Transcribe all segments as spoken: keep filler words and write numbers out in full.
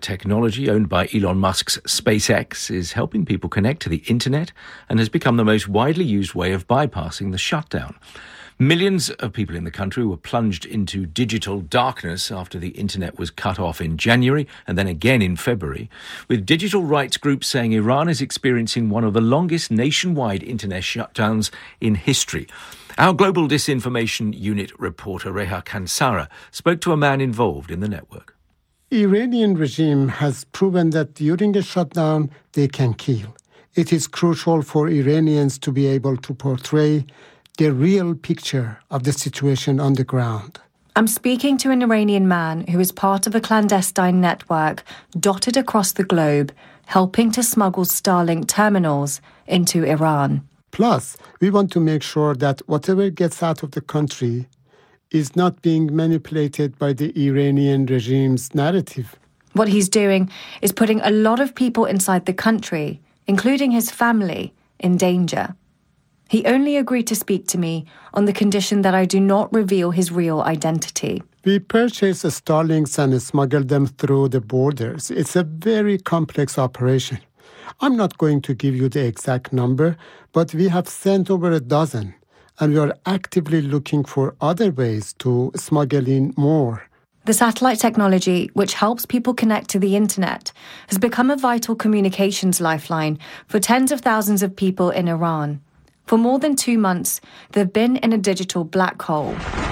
technology owned by Elon Musk's SpaceX is helping people connect to the internet and has become the most widely used way of bypassing the shutdown. Millions of people in the country were plunged into digital darkness after the internet was cut off in January and then again in February, with digital rights groups saying Iran is experiencing one of the longest nationwide internet shutdowns in history. Our Global Disinformation Unit reporter Reha Kansara spoke to a man involved in the network. Iranian regime has proven that during a shutdown they can kill. It is crucial for Iranians to be able to portray the real picture of the situation on the ground. I'm speaking to an Iranian man who is part of a clandestine network dotted across the globe, helping to smuggle Starlink terminals into Iran. Plus, we want to make sure that whatever gets out of the country is not being manipulated by the Iranian regime's narrative. What he's doing is putting a lot of people inside the country, including his family, in danger. He only agreed to speak to me on the condition that I do not reveal his real identity. We purchase Starlinks and smuggle them through the borders. It's a very complex operation. I'm not going to give you the exact number, but we have sent over a dozen, and we are actively looking for other ways to smuggle in more. The satellite technology, which helps people connect to the internet, has become a vital communications lifeline for tens of thousands of people in Iran. For more than two months, they've been in a digital black hole.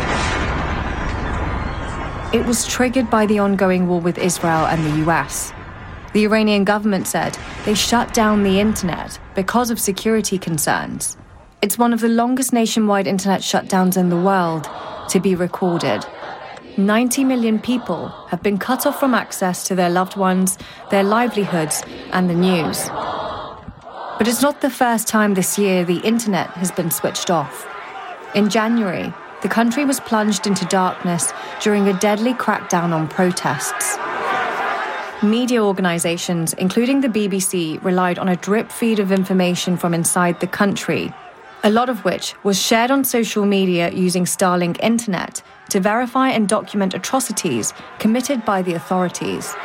It was triggered by the ongoing war with Israel and the U S. The Iranian government said they shut down the internet because of security concerns. It's one of the longest nationwide internet shutdowns in the world to be recorded. ninety million people have been cut off from access to their loved ones, their livelihoods, and the news. But it's not the first time this year the internet has been switched off. In January, the country was plunged into darkness during a deadly crackdown on protests. Media organisations, including the B B C, relied on a drip feed of information from inside the country, a lot of which was shared on social media using Starlink internet to verify and document atrocities committed by the authorities.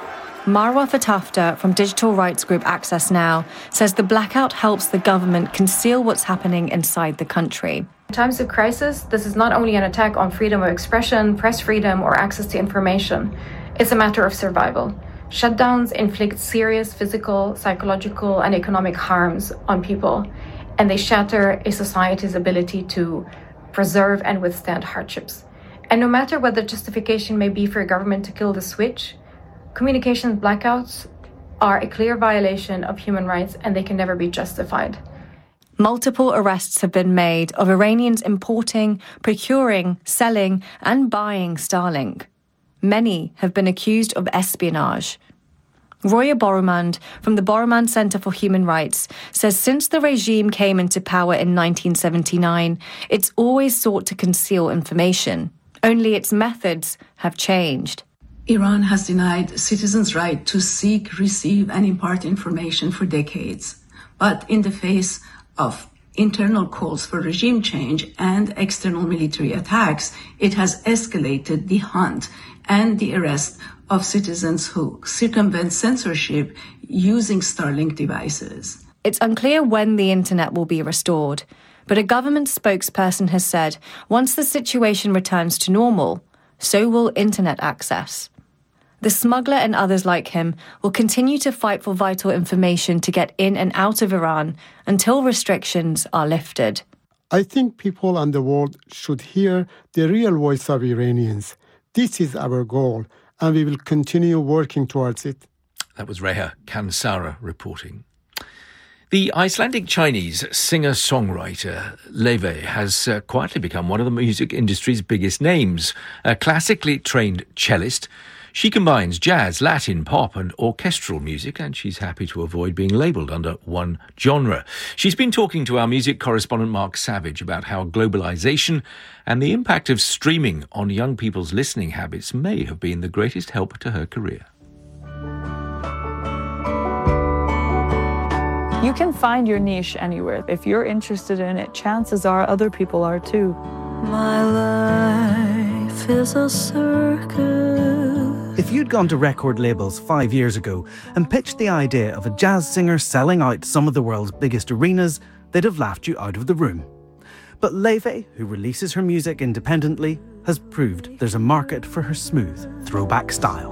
Marwa Fatafta from digital rights group Access Now says the blackout helps the government conceal what's happening inside the country. In times of crisis, this is not only an attack on freedom of expression, press freedom, or access to information. It's a matter of survival. Shutdowns inflict serious physical, psychological, and economic harms on people, and they shatter a society's ability to preserve and withstand hardships. And no matter what the justification may be for a government to kill the switch, communications blackouts are a clear violation of human rights, and they can never be justified. Multiple arrests have been made of Iranians importing, procuring, selling, and buying Starlink. Many have been accused of espionage. Roya Borumand from the Borumand Center for Human Rights says since the regime came into power in nineteen seventy-nine, it's always sought to conceal information. Only its methods have changed. Iran has denied citizens' right to seek, receive, and impart information for decades. But in the face of internal calls for regime change and external military attacks, it has escalated the hunt and the arrest of citizens who circumvent censorship using Starlink devices. It's unclear when the internet will be restored, but a government spokesperson has said once the situation returns to normal, so will internet access. The smuggler and others like him will continue to fight for vital information to get in and out of Iran until restrictions are lifted. I think people on the world should hear the real voice of Iranians. This is our goal, and we will continue working towards it. That was Reha Kansara reporting. The Icelandic Chinese singer-songwriter Laufey has uh, quietly become one of the music industry's biggest names. A classically trained cellist, she combines jazz, Latin, pop and orchestral music, and she's happy to avoid being labelled under one genre. She's been talking to our music correspondent Mark Savage about how globalisation and the impact of streaming on young people's listening habits may have been the greatest help to her career. You can find your niche anywhere. If you're interested in it, chances are other people are too. My life is a circus. If you'd gone to record labels five years ago and pitched the idea of a jazz singer selling out some of the world's biggest arenas, they'd have laughed you out of the room. But Laufey, who releases her music independently, has proved there's a market for her smooth throwback style.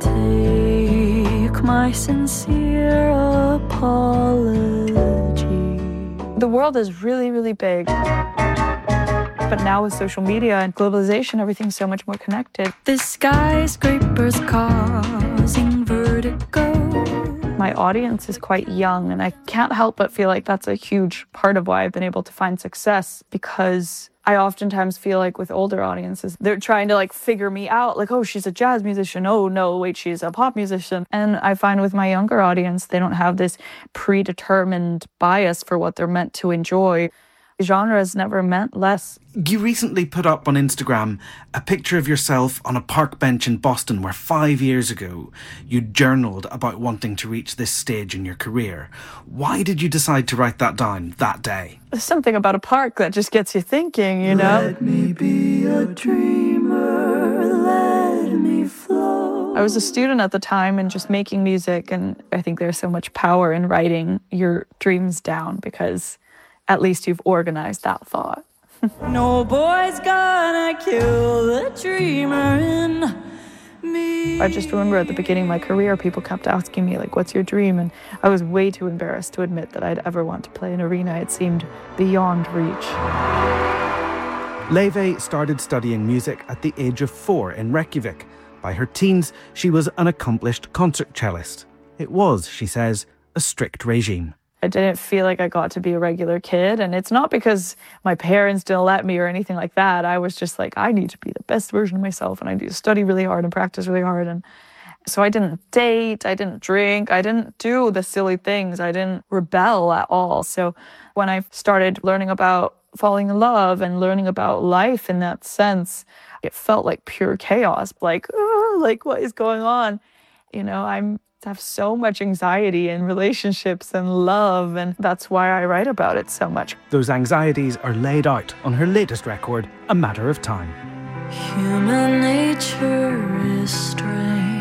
Take my sincere apology. The world is really, really big. But now with social media and globalization, everything's so much more connected. The skyscrapers causing vertigo. My audience is quite young, and I can't help but feel like that's a huge part of why I've been able to find success, because I oftentimes feel like with older audiences, they're trying to like figure me out, like, oh, she's a jazz musician. Oh, no, wait, she's a pop musician. And I find with my younger audience, they don't have this predetermined bias for what they're meant to enjoy. Genre has never meant less. You recently put up on Instagram a picture of yourself on a park bench in Boston where five years ago you journaled about wanting to reach this stage in your career. Why did you decide to write that down that day? There's something about a park that just gets you thinking, you know? Let me be a dreamer, let me flow. I was a student at the time and just making music, and I think there's so much power in writing your dreams down, because at least you've organized that thought. No boy's gonna kill the dreamer in me. I just remember at the beginning of my career, people kept asking me, like, what's your dream? And I was way too embarrassed to admit that I'd ever want to play an arena. It seemed beyond reach. Laufey started studying music at the age of four in Reykjavik. By her teens, she was an accomplished concert cellist. It was, she says, a strict regime. I didn't feel like I got to be a regular kid. And it's not because my parents didn't let me or anything like that. I was just like, I need to be the best version of myself, and I need to study really hard and practice really hard. And so I didn't date, I didn't drink, I didn't do the silly things. I didn't rebel at all. So when I started learning about falling in love and learning about life in that sense, it felt like pure chaos. Like, oh, like what is going on? You know, I'm have so much anxiety in relationships and love, and that's why I write about it so much. Those anxieties are laid out on her latest record, A Matter of Time. Human nature is strange.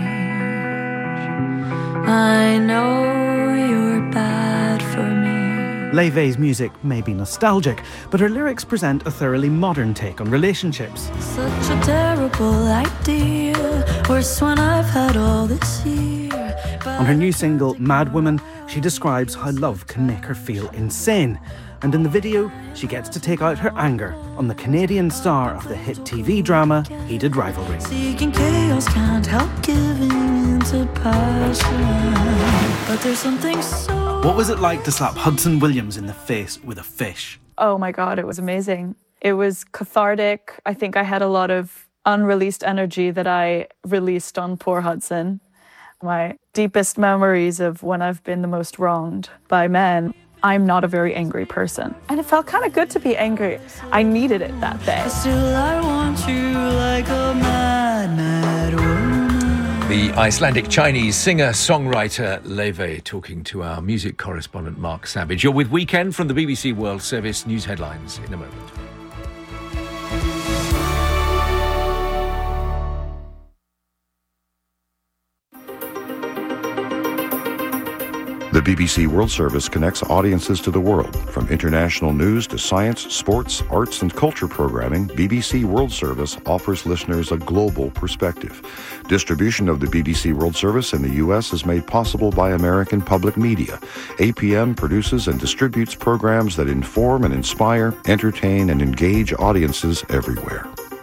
I know you're bad for me. Laufey's music may be nostalgic, but her lyrics present a thoroughly modern take on relationships. Such a terrible idea, worse when I've had all this year. On her new single, Mad Woman, she describes how love can make her feel insane. And in the video, she gets to take out her anger on the Canadian star of the hit T V drama, Heated Rivalry. Seeking chaos, can't help giving into passion. But there's something so... What was it like to slap Hudson Williams in the face with a fish? Oh my God, it was amazing. It was cathartic. I think I had a lot of unreleased energy that I released on poor Hudson. My deepest memories of when I've been the most wronged by men. I'm not a very angry person. And it felt kind of good to be angry. I needed it that day. Still I want you like a mad, mad woman. The Icelandic Chinese singer-songwriter Laufey talking to our music correspondent Mark Savage. You're with Weekend from the B B C World Service. News headlines in a moment. The B B C World Service connects audiences to the world. From international news to science, sports, arts, and culture programming, B B C World Service offers listeners a global perspective. Distribution of the B B C World Service in the U S is made possible by American Public Media. A P M produces and distributes programs that inform and inspire, entertain, and engage audiences everywhere.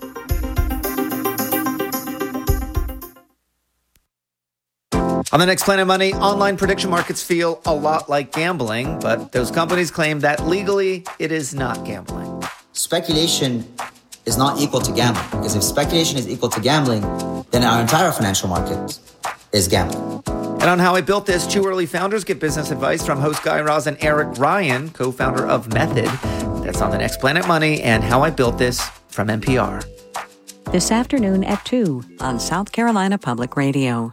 On the next Planet Money, online prediction markets feel a lot like gambling, but those companies claim that legally it is not gambling. Speculation is not equal to gambling, because if speculation is equal to gambling, then our entire financial market is gambling. And on How I Built This, two early founders get business advice from host Guy Raz and Eric Ryan, co-founder of Method. That's on the next Planet Money and How I Built This from N P R. This afternoon at two on South Carolina Public Radio.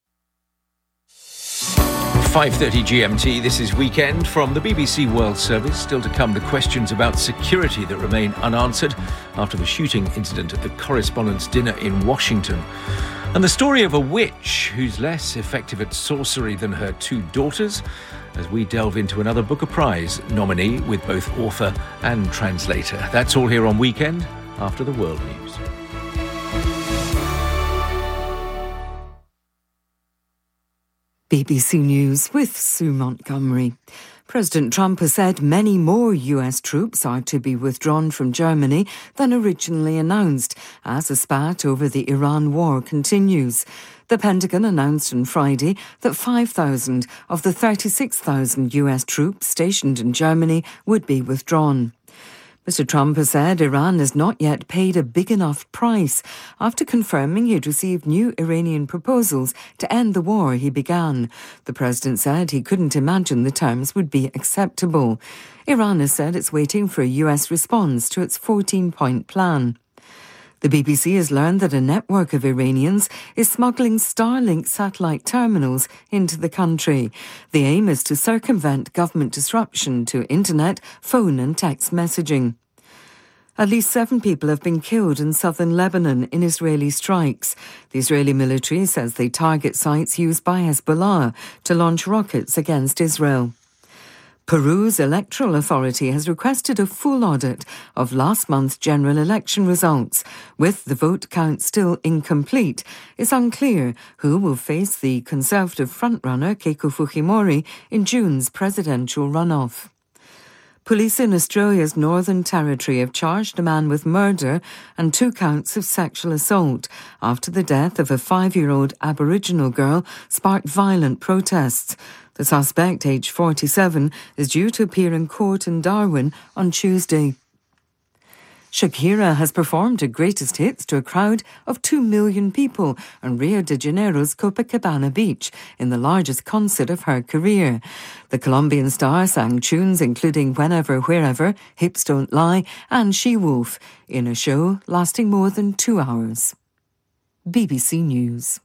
five thirty G M T, this is Weekend from the B B C World Service. Still to come, the questions about security that remain unanswered after the shooting incident at the Correspondents' Dinner in Washington. And the story of a witch who's less effective at sorcery than her two daughters, as we delve into another Booker Prize nominee with both author and translator. That's all here on Weekend after the World News. B B C News with Sue Montgomery. President Trump has said many more U S troops are to be withdrawn from Germany than originally announced as a spat over the Iran war continues. The Pentagon announced on Friday that five thousand of the thirty-six thousand U S troops stationed in Germany would be withdrawn. Mister Trump has said Iran has not yet paid a big enough price after confirming he'd received new Iranian proposals to end the war he began. The president said he couldn't imagine the terms would be acceptable. Iran has said it's waiting for a U S response to its fourteen-point plan. The B B C has learned that a network of Iranians is smuggling Starlink satellite terminals into the country. The aim is to circumvent government disruption to internet, phone and text messaging. At least seven people have been killed in southern Lebanon in Israeli strikes. The Israeli military says they target sites used by Hezbollah to launch rockets against Israel. Peru's electoral authority has requested a full audit of last month's general election results. With the vote count still incomplete, it's unclear who will face the conservative frontrunner Keiko Fujimori in June's presidential runoff. Police in Australia's Northern Territory have charged a man with murder and two counts of sexual assault after the death of a five-year-old Aboriginal girl sparked violent protests. The suspect, aged forty-seven, is due to appear in court in Darwin on Tuesday. Shakira has performed her greatest hits to a crowd of two million people on Rio de Janeiro's Copacabana beach in the largest concert of her career. The Colombian star sang tunes including Whenever, Wherever, Hips Don't Lie and She-Wolf in a show lasting more than two hours. B B C News.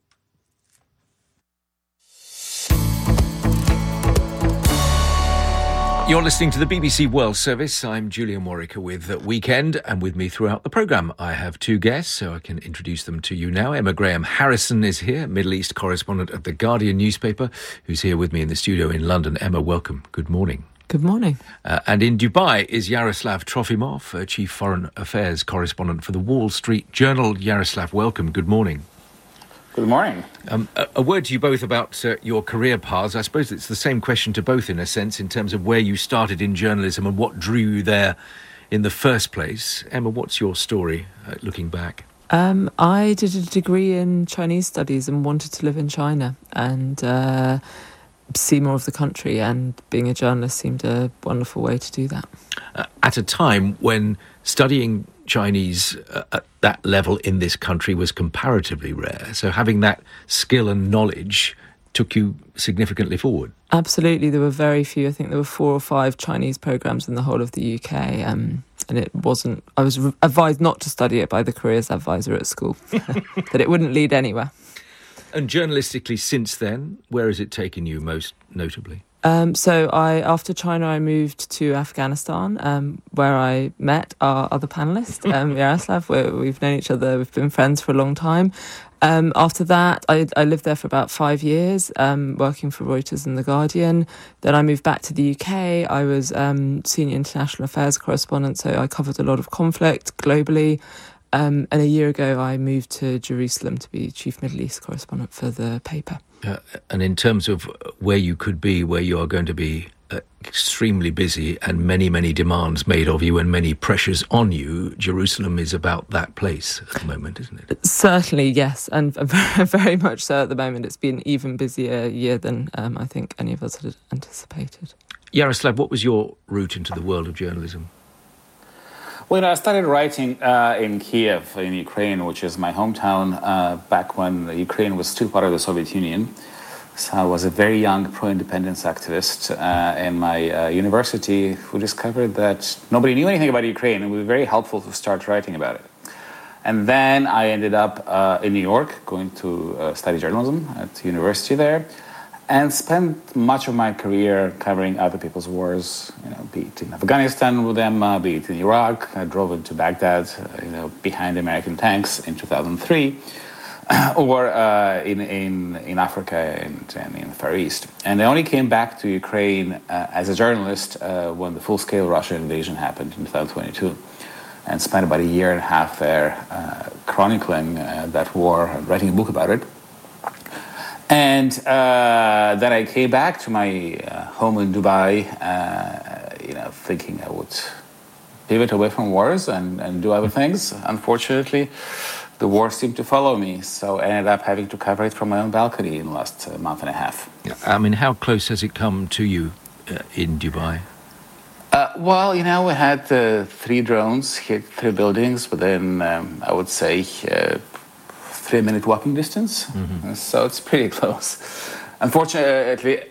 You're listening to the B B C World Service. I'm Julian Warwick with Weekend, and with me throughout the programme I have two guests, so I can introduce them to you now. Emma Graham Harrison is here, Middle East correspondent at The Guardian newspaper, who's here with me in the studio in London. Emma, welcome. Good morning. Good morning. Uh, and in Dubai is Yaroslav Trofimov, uh, Chief Foreign Affairs Correspondent for the Wall Street Journal. Yaroslav, welcome. Good morning. Good morning. Um, a, a word to you both about uh, your career paths. I suppose it's the same question to both in a sense, in terms of where you started in journalism and what drew you there in the first place. Emma, what's your story uh, looking back? Um, I did a degree in Chinese studies and wanted to live in China and uh, see more of the country, and being a journalist seemed a wonderful way to do that. Uh, at a time when studying Chinese uh, at that level in this country was comparatively rare. So having that skill and knowledge took you significantly forward. Absolutely. There were very few. I think there were four or five Chinese programmes in the whole of the U K. Um, and it wasn't, I was advised not to study it by the careers advisor at school, that it wouldn't lead anywhere. And journalistically since then, where has it taken you most notably? Um, so I, after China, I moved to Afghanistan, um, where I met our other panellist, um, Yaroslav. We're, we've known each other, we've been friends for a long time. Um, after that, I, I lived there for about five years, um, working for Reuters and The Guardian. Then I moved back to the U K. I was um, senior international affairs correspondent, so I covered a lot of conflict globally. Um, and a year ago, I moved to Jerusalem to be chief Middle East correspondent for the paper. Uh, and in terms of where you could be, where you are going to be uh, extremely busy and many, many demands made of you and many pressures on you, Jerusalem is about that place at the moment, isn't it? Certainly, yes. And very, very much so at the moment. It's been even busier year than um, I think any of us had anticipated. Yaroslav, what was your route into the world of journalism? Well, you know, I started writing uh, in Kiev, in Ukraine, which is my hometown, uh, back when Ukraine was still part of the Soviet Union. So I was a very young pro-independence activist uh, in my uh, university who discovered that nobody knew anything about Ukraine, and it was very helpful to start writing about it. And then I ended up uh, in New York, going to uh, study journalism at the university there, and spent much of my career covering other people's wars, you know, be it in Afghanistan with them, uh, be it in Iraq. I drove into Baghdad, uh, you know, behind American tanks in two thousand three. or uh, in, in in Africa and, and in the Far East. And I only came back to Ukraine uh, as a journalist uh, when the full-scale Russian invasion happened in twenty twenty-two, and spent about a year and a half there uh, chronicling uh, that war and writing a book about it. And uh, then I came back to my uh, home in Dubai, uh, you know, thinking I would pivot away from wars and, and do other things. Unfortunately, the war seemed to follow me, so I ended up having to cover it from my own balcony in the last uh, month and a half. I mean, how close has it come to you uh, in Dubai? Uh, well, you know, we had uh, three drones hit three buildings within, um, I would say, uh, three-minute walking distance. Mm-hmm. So it's pretty close. Unfortunately,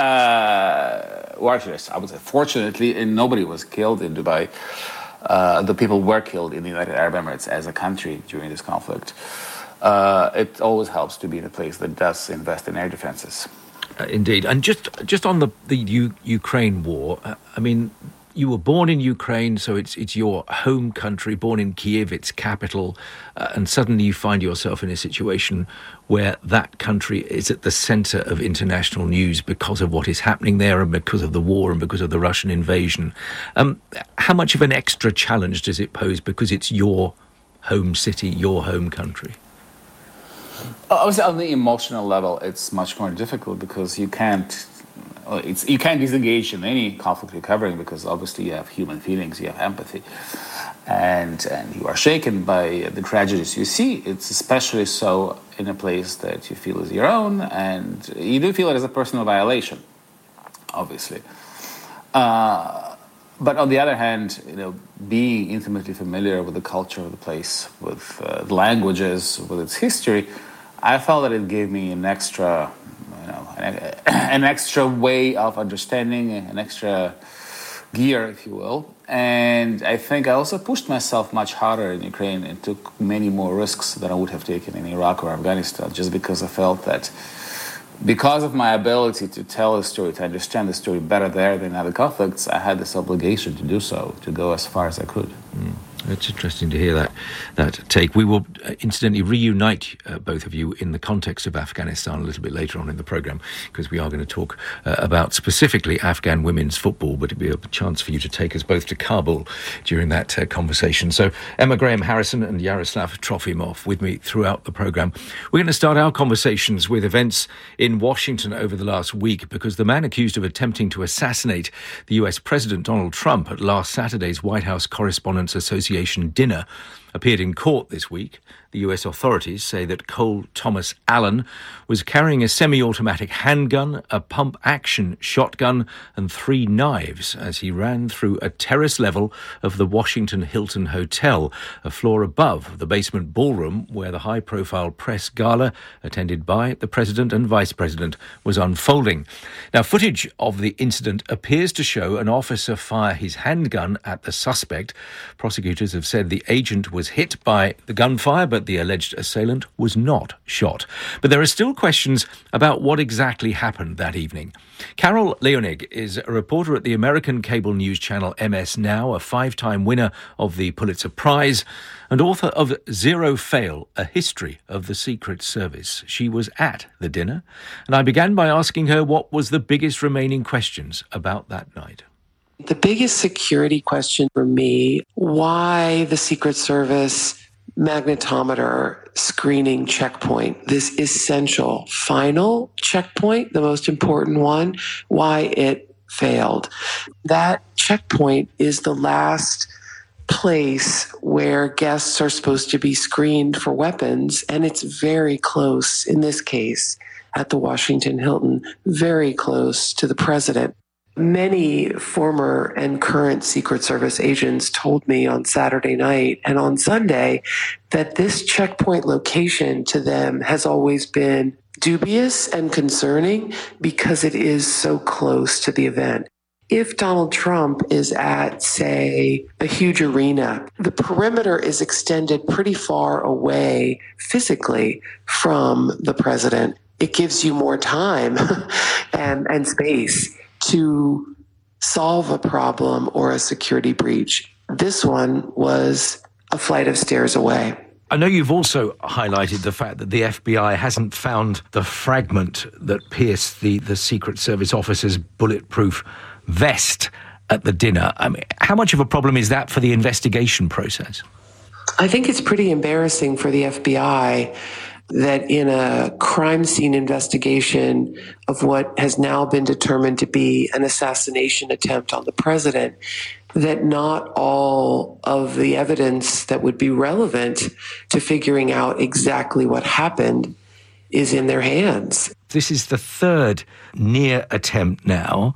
uh, well, actually, I would say fortunately, nobody was killed in Dubai. Uh, the people were killed in the United Arab Emirates as a country during this conflict. Uh, it always helps to be in a place that does invest in air defenses. Uh, indeed. And just just on the, the U- Ukraine war, uh, I mean, you were born in Ukraine, so it's it's your home country, born in Kyiv, its capital, uh, and suddenly you find yourself in a situation where that country is at the centre of international news because of what is happening there and because of the war and because of the Russian invasion. Um, how much of an extra challenge does it pose because it's your home city, your home country? Obviously, on the emotional level, it's much more difficult because you can't it's you can't disengage in any conflict you're covering because obviously you have human feelings, you have empathy, and and you are shaken by the tragedies you see. It's especially so in a place that you feel is your own, and you do feel it as a personal violation, obviously. Uh, but on the other hand, you know, being intimately familiar with the culture of the place, with uh, the languages, with its history, I felt that it gave me an extra, you know, an, an extra way of understanding, an extra gear, if you will. And I think I also pushed myself much harder in Ukraine and took many more risks than I would have taken in Iraq or Afghanistan, just because I felt that because of my ability to tell a story, to understand the story better there than other conflicts, I had this obligation to do so, to go as far as I could. Mm. It's interesting to hear that that take. We will uh, incidentally reunite uh, both of you in the context of Afghanistan a little bit later on in the programme, because we are going to talk uh, about specifically Afghan women's football, but it'll be a chance for you to take us both to Kabul during that uh, conversation. So Emma Graham Harrison and Yaroslav Trofimov with me throughout the programme. We're going to start our conversations with events in Washington over the last week, because the man accused of attempting to assassinate the U S President Donald Trump at last Saturday's White House Correspondents' Association dinner appeared in court this week. The U S authorities say that Cole Thomas Allen was carrying a semi-automatic handgun, a pump-action shotgun, and three knives as he ran through a terrace level of the Washington Hilton Hotel, a floor above the basement ballroom where the high-profile press gala, attended by the President and Vice President, was unfolding. Now, footage of the incident appears to show an officer fire his handgun at the suspect. Prosecutors have said the agent was hit by the gunfire, but the alleged assailant was not shot. But there are still questions about what exactly happened that evening. Carol Leonig is a reporter at the American cable news channel M S Now, a five-time winner of the Pulitzer Prize, and author of Zero Fail, A History of the Secret Service. She was at the dinner, and I began by asking her what was the biggest remaining questions about that night. The biggest security question for me, why the Secret Service magnetometer screening checkpoint, this essential final checkpoint, the most important one, why it failed. That checkpoint is the last place where guests are supposed to be screened for weapons, and it's very close, in this case, at the Washington Hilton, very close to the president. Many former and current Secret Service agents told me on Saturday night and on Sunday that this checkpoint location to them has always been dubious and concerning because it is so close to the event. If Donald Trump is at, say, a huge arena, the perimeter is extended pretty far away physically from the president. It gives you more time and, and space to solve a problem or a security breach. This one was a flight of stairs away. I know you've also highlighted the fact that the F B I hasn't found the fragment that pierced the, the Secret Service officer's bulletproof vest at the dinner. I mean, how much of a problem is that for the investigation process? I think it's pretty embarrassing for the F B I that in a crime scene investigation of what has now been determined to be an assassination attempt on the president, that not all of the evidence that would be relevant to figuring out exactly what happened is in their hands. This is the third near attempt now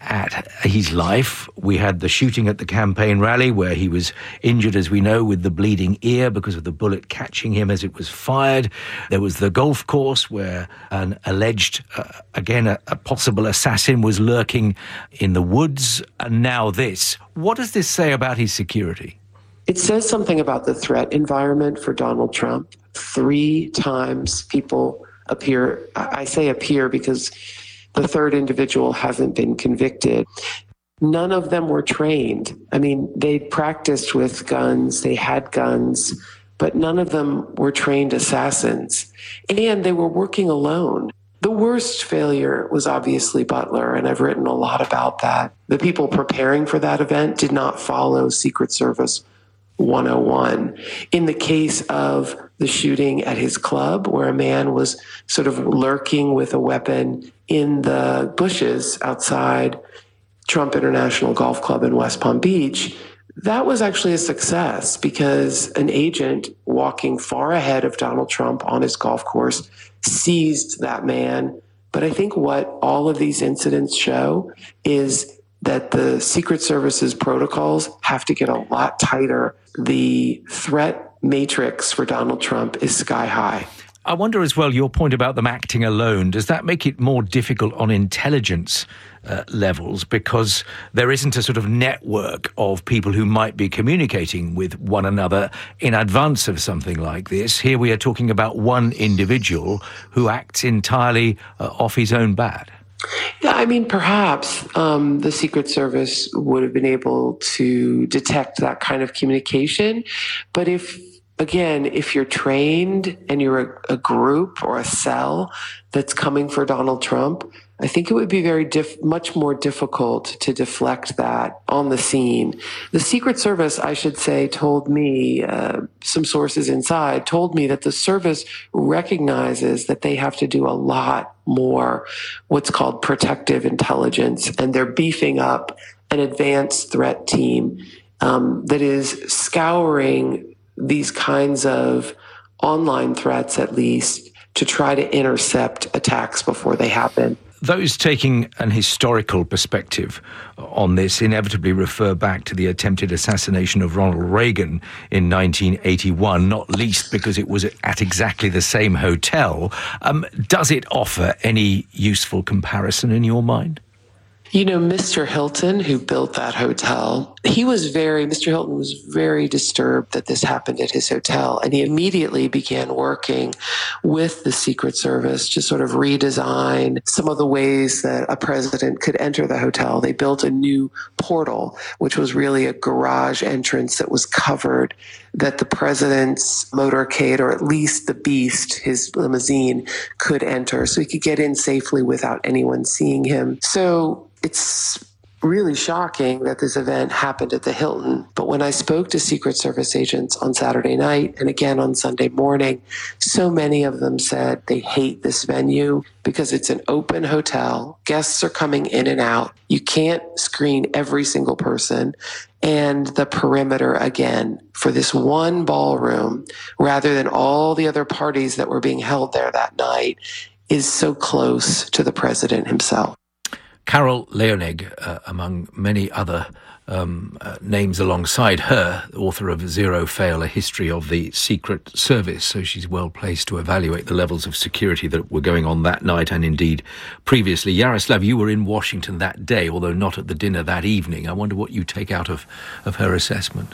at his life. We had the shooting at the campaign rally where he was injured, as we know, with the bleeding ear because of the bullet catching him as it was fired. There was the golf course where an alleged, uh, again, a, a possible assassin was lurking in the woods. And now this. What does this say about his security? It says something about the threat environment for Donald Trump. Three times people appear, I say appear because the third individual hasn't been convicted. None of them were trained. I mean, they practiced with guns, they had guns, but none of them were trained assassins. And they were working alone. The worst failure was obviously Butler, and I've written a lot about that. The people preparing for that event did not follow Secret Service one oh one. In the case of the shooting at his club, where a man was sort of lurking with a weapon in the bushes outside Trump International Golf Club in West Palm Beach, that was actually a success because an agent walking far ahead of Donald Trump on his golf course seized that man. But I think what all of these incidents show is that the Secret Service's protocols have to get a lot tighter. The threat matrix for Donald Trump is sky high. I wonder as well, your point about them acting alone, does that make it more difficult on intelligence uh, levels because there isn't a sort of network of people who might be communicating with one another in advance of something like this? Here we are talking about one individual who acts entirely uh, off his own bat. Yeah, I mean, perhaps um, the Secret Service would have been able to detect that kind of communication. But if, again, if you're trained and you're a, a group or a cell that's coming for Donald Trump, I think it would be very diff- much more difficult to deflect that on the scene. The Secret Service, I should say, told me, uh, some sources inside told me that the service recognizes that they have to do a lot more what's called protective intelligence, and they're beefing up an advanced threat team um, that is scouring these kinds of online threats, at least, to try to intercept attacks before they happen. Those taking an historical perspective on this inevitably refer back to the attempted assassination of Ronald Reagan in nineteen eighty-one, not least because it was at exactly the same hotel. Um, does it offer any useful comparison in your mind? You know, Mister Hilton, who built that hotel, he was very, Mister Hilton was very disturbed that this happened at his hotel. And he immediately began working with the Secret Service to sort of redesign some of the ways that a president could enter the hotel. They built a new portal, which was really a garage entrance that was covered, that the president's motorcade, or at least the Beast, his limousine, could enter. So he could get in safely without anyone seeing him. So it's really shocking that this event happened at the Hilton. But when I spoke to Secret Service agents on Saturday night and again on Sunday morning, so many of them said they hate this venue because it's an open hotel. Guests are coming in and out. You can't screen every single person. And the perimeter, again, for this one ballroom, rather than all the other parties that were being held there that night, is so close to the president himself. Carol Leonnig, uh, among many other um, uh, names alongside her, author of Zero Fail, A History of the Secret Service. So she's well placed to evaluate the levels of security that were going on that night and indeed previously. Yaroslav, you were in Washington that day, although not at the dinner that evening. I wonder what you take out of, of her assessment.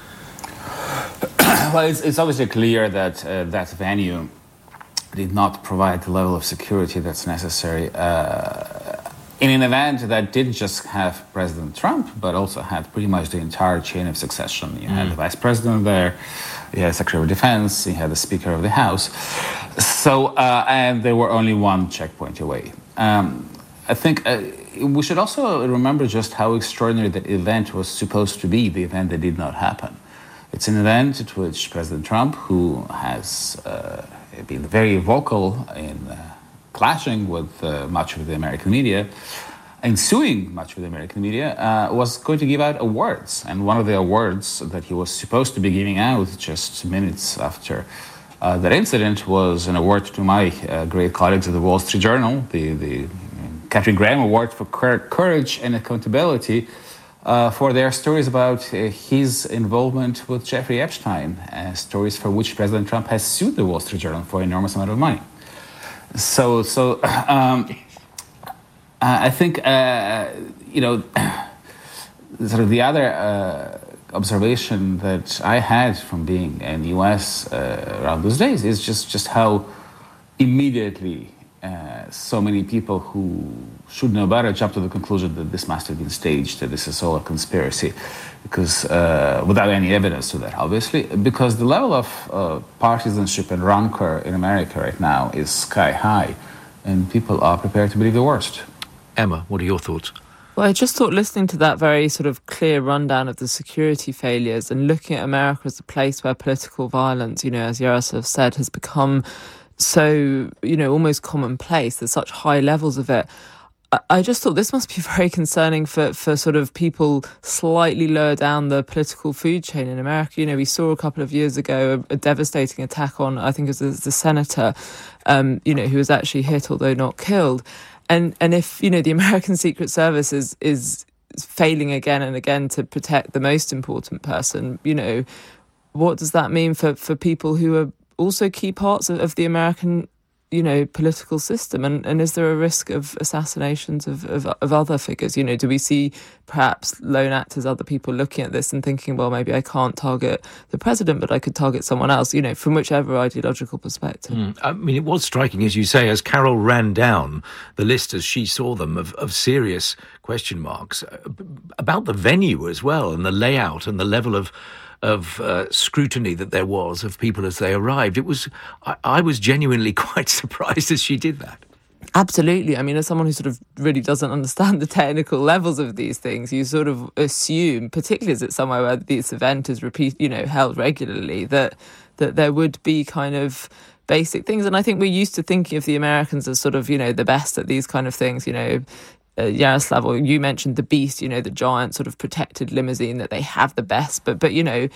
Well, it's, it's obviously clear that uh, that venue did not provide the level of security that's necessary uh, in an event that didn't just have President Trump, but also had pretty much the entire chain of succession. You had mm. the vice president there, he had Secretary of Defense, he had the Speaker of the House. So, uh, and they were only one checkpoint away. Um, I think uh, we should also remember just how extraordinary the event was supposed to be, the event that did not happen. It's an event at which President Trump, who has uh, been very vocal in uh, clashing with uh, much of the American media, and suing much of the American media, uh, was going to give out awards. And one of the awards that he was supposed to be giving out just minutes after uh, that incident was an award to my uh, great colleagues at the Wall Street Journal, the, the Kathy Graham Award for Courage and Accountability, uh, for their stories about uh, his involvement with Jeffrey Epstein, uh, stories for which President Trump has sued the Wall Street Journal for an enormous amount of money. So, so um, I think, uh, you know, sort of the other uh, observation that I had from being in the U S uh, around those days is just, just how immediately uh, so many people who should know better jump to the conclusion that this must have been staged, that this is all a conspiracy, because uh, without any evidence to that, obviously, because the level of uh, partisanship and rancor in America right now is sky high, and people are prepared to believe the worst. Emma, what are your thoughts? Well, I just thought, listening to that very sort of clear rundown of the security failures and looking at America as a place where political violence, you know, as Yaroslav said, has become so, you know, almost commonplace. There's such high levels of it. I, I just thought this must be very concerning for, for sort of people slightly lower down the political food chain in America. You know, we saw a couple of years ago a, a devastating attack on, I think it was the, the senator, um, you know, who was actually hit, although not killed. And and if, you know, the American Secret Service is, is failing again and again to protect the most important person, you know, what does that mean for, for people who are also key parts of, of the American, you know, political system? And, and is there a risk of assassinations of, of, of other figures? You know, do we see perhaps lone actors, other people looking at this and thinking, well, maybe I can't target the president, but I could target someone else, you know, from whichever ideological perspective? Mm. I mean, it was striking, as you say, as Carol ran down the list as she saw them of, of serious question marks about the venue as well, and the layout and the level of of uh, scrutiny that there was of people as they arrived. It was, I, I was genuinely quite surprised as she did that. Absolutely. I mean, as someone who sort of really doesn't understand the technical levels of these things, you sort of assume, particularly as it's somewhere where this event is repeat, you know, held regularly, that that there would be kind of basic things. And I think we're used to thinking of the Americans as sort of, you know, the best at these kind of things, you know. Uh, Yaroslav, or you mentioned the Beast, you know, the giant sort of protected limousine, that they have the best. But, but you know,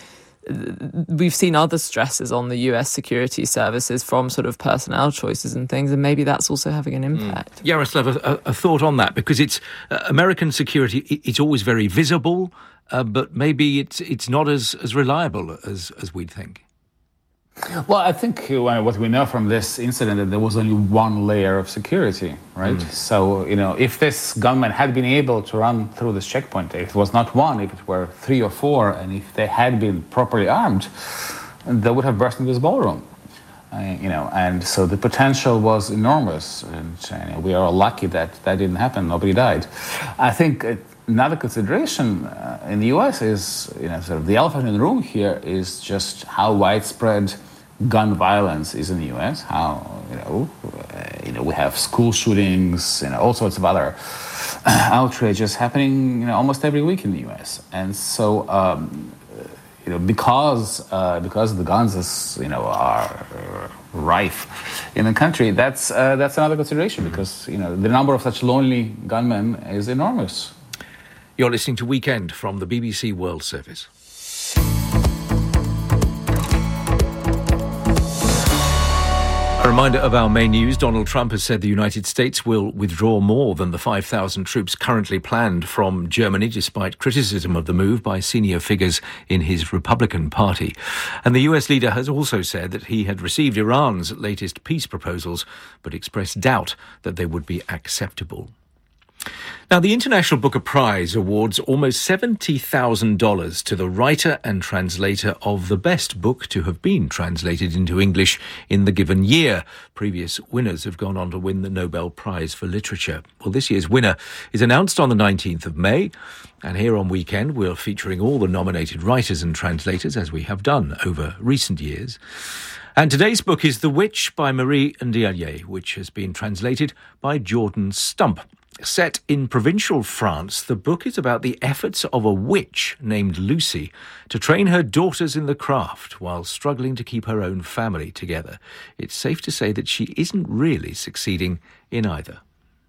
we've seen other stresses on the U S security services from sort of personnel choices and things, and maybe that's also having an impact. Mm. Yaroslav, a, a thought on that, because it's uh, American security, it, it's always very visible, uh, but maybe it's it's not as, as reliable as, as we'd think. Well, I think what we know from this incident, that there was only one layer of security, right? Mm. So, you know, if this gunman had been able to run through this checkpoint, if it was not one, if it were three or four, and if they had been properly armed, they would have burst into this ballroom. Uh, you know, and so the potential was enormous, and uh, you know, we are all lucky that that didn't happen. Nobody died. I think uh, another consideration uh, in the U S is, you know, sort of the elephant in the room here is just how widespread gun violence is in the U S. How, you know, uh, you know, we have school shootings, you know, all sorts of other uh, outrages happening, you know, almost every week in the U S. And so, um, you know, because uh, because the guns, is, you know, are rife in the country, that's uh, that's another consideration, because, you know, the number of such lonely gunmen is enormous. You're listening to Weekend from the B B C World Service. A reminder of our main news. Donald Trump has said the United States will withdraw more than the five thousand troops currently planned from Germany, despite criticism of the move by senior figures in his Republican Party. And the U S leader has also said that he had received Iran's latest peace proposals, but expressed doubt that they would be acceptable. Now, the International Booker Prize awards almost seventy thousand dollars to the writer and translator of the best book to have been translated into English in the given year. Previous winners have gone on to win the Nobel Prize for Literature. Well, this year's winner is announced on the nineteenth of May. And here on Weekend, we're featuring all the nominated writers and translators, as we have done over recent years. And today's book is The Witch by Marie Ndiaye, which has been translated by Jordan Stump. Set in provincial France, the book is about the efforts of a witch named Lucy to train her daughters in the craft while struggling to keep her own family together. It's safe to say that she isn't really succeeding in either.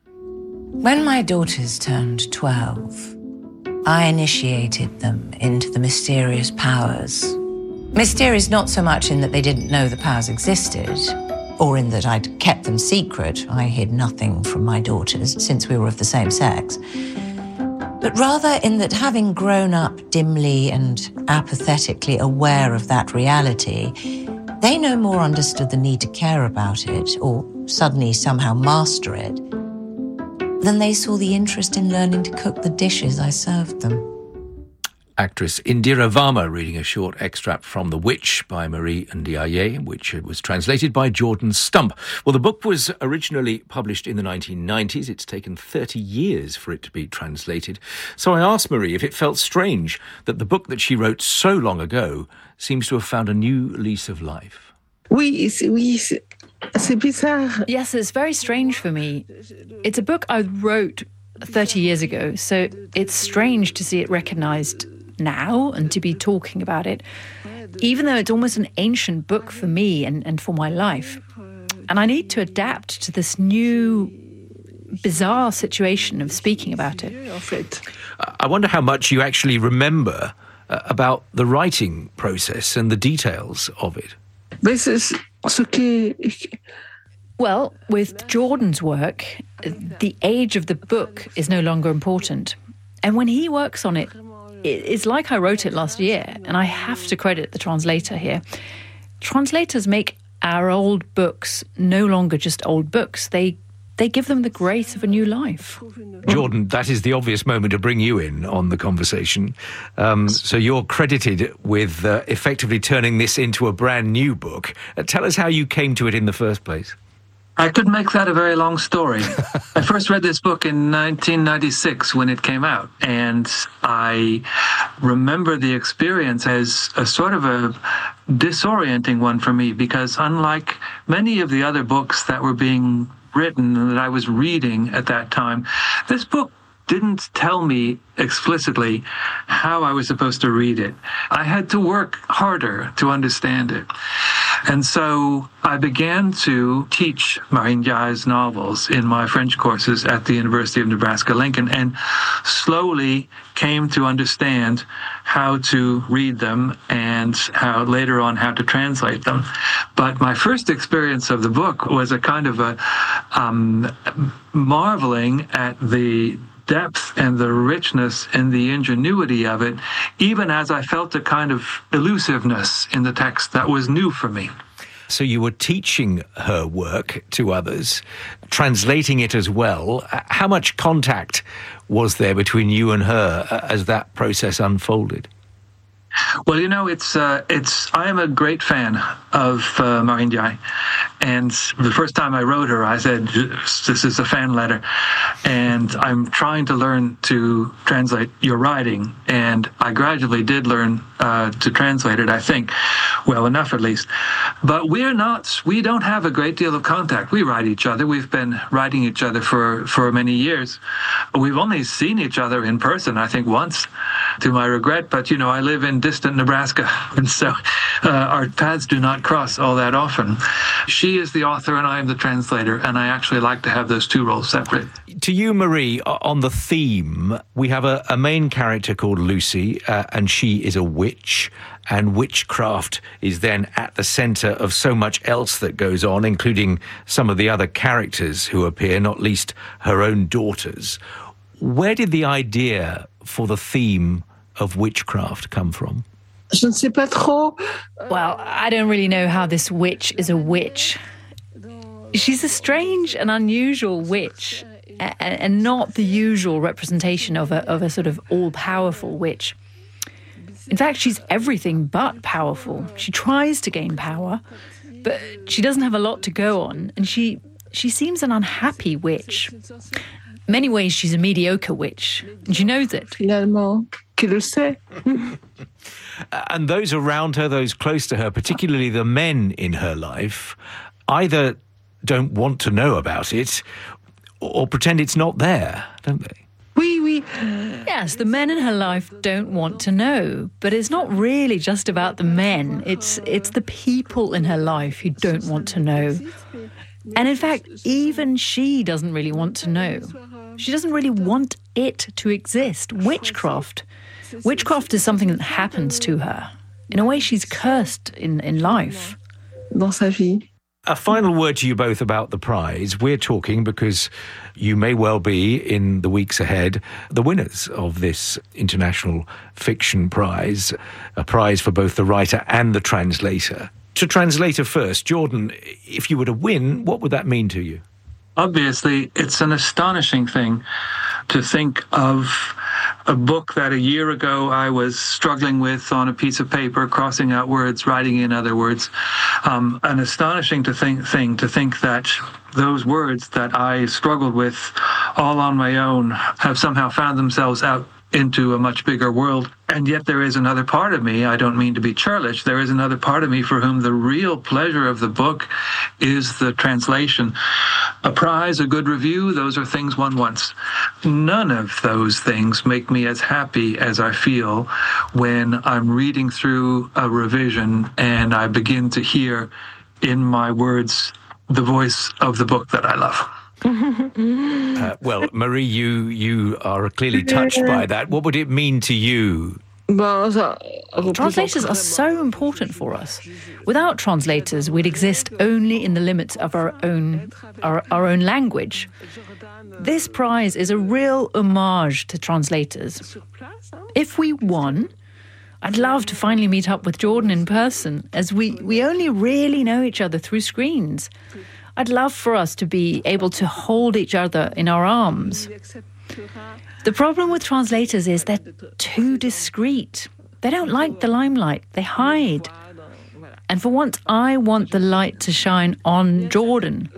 When my daughters turned twelve, I initiated them into the mysterious powers. Mysterious not so much in that they didn't know the powers existed, or in that I'd kept them secret. I hid nothing from my daughters since we were of the same sex. But rather in that, having grown up dimly and apathetically aware of that reality, they no more understood the need to care about it or suddenly somehow master it than they saw the interest in learning to cook the dishes I served them. Actress Indira Varma reading a short extract from The Witch by Marie Ndiaye, which was translated by Jordan Stump. Well, the book was originally published in the nineteen nineties. It's taken thirty years for it to be translated. So I asked Marie if it felt strange that the book that she wrote so long ago seems to have found a new lease of life. Oui, oui, c'est bizarre. Yes, it's very strange for me. It's a book I wrote thirty years ago, so it's strange to see it recognised now and to be talking about it, even though it's almost an ancient book for me and, and for my life. And I need to adapt to this new bizarre situation of speaking about it. I wonder how much you actually remember uh, about the writing process and the details of it. This is okay. Well, with Jordan's work, the age of the book is no longer important. And when he works on it, it's like I wrote it last year, and I have to credit the translator here. Translators make our old books no longer just old books. They they give them the grace of a new life. Jordan, that is the obvious moment to bring you in on the conversation. Um, so you're credited with uh, effectively turning this into a brand new book. Uh, tell us how you came to it in the first place. I could make that a very long story. I first read this book in nineteen ninety-six when it came out, and I remember the experience as a sort of a disorienting one for me, because unlike many of the other books that were being written and that I was reading at that time, this book didn't tell me explicitly how I was supposed to read it. I had to work harder to understand it. And so I began to teach Marie Ndiaye's novels in my French courses at the University of Nebraska-Lincoln, and slowly came to understand how to read them and how later on how to translate them. But my first experience of the book was a kind of a um, marveling at the depth and the richness and the ingenuity of it, even as I felt a kind of elusiveness in the text that was new for me. So you were teaching her work to others, translating it as well. How much contact was there between you and her as that process unfolded? Well, you know, it's uh, it's. I am a great fan of uh, Marie Ndiaye, and the first time I wrote her, I said, "This is a fan letter, and I'm trying to learn to translate your writing." And I gradually did learn uh, to translate it. I think, well enough at least. But we're not. We don't have a great deal of contact. We write each other. We've been writing each other for for many years. We've only seen each other in person, I think, once, to my regret. But you know, I live in distant Nebraska, and so uh, our paths do not cross all that often. She is the author and I am the translator, and I actually like to have those two roles separate. To you, Marie, on the theme, we have a, a main character called Lucy, uh, and she is a witch, and witchcraft is then at the centre of so much else that goes on, including some of the other characters who appear, not least her own daughters. Where did the idea for the theme of witchcraft come from? Je ne sais pas trop. Well, I don't really know how this witch is a witch. She's a strange and unusual witch. and not the usual representation of a, of a sort of all-powerful witch. In fact, she's everything but powerful. She tries to gain power, but she doesn't have a lot to go on, and she she seems an unhappy witch. In many ways, she's a mediocre witch, and she knows it. And those around her, those close to her, particularly the men in her life, either don't want to know about it or pretend it's not there, don't they? Oui, oui. Yes, the men in her life don't want to know, but it's not really just about the men. It's it's the people in her life who don't want to know. And in fact, even she doesn't really want to know. She doesn't really want it to exist. Witchcraft. Witchcraft is something that happens to her. In a way, she's cursed in, in life. Dans sa vie. A final word to you both about the prize. We're talking because you may well be, in the weeks ahead, the winners of this International Fiction Prize, a prize for both the writer and the translator. To translator first, Jordan, if you were to win, what would that mean to you? Obviously, it's an astonishing thing to think of a book that a year ago I was struggling with on a piece of paper, crossing out words, writing in other words. Um, an astonishing to think, thing to think that those words that I struggled with all on my own have somehow found themselves out into a much bigger world. And yet there is another part of me, I don't mean to be churlish, there is another part of me for whom the real pleasure of the book is the translation. A prize, a good review, those are things one wants. None of those things make me as happy as I feel when I'm reading through a revision and I begin to hear in my words the voice of the book that I love. uh, well, Marie, you you are clearly touched by that. What would it mean to you? Translators are so important for us. Without translators, we'd exist only in the limits of our own our, our own language. This prize is a real homage to translators. If we won, I'd love to finally meet up with Jordan in person, as we, we only really know each other through screens. I'd love for us to be able to hold each other in our arms. The problem with translators is they're too discreet. They don't like the limelight. They hide. And for once, I want the light to shine on Jordan.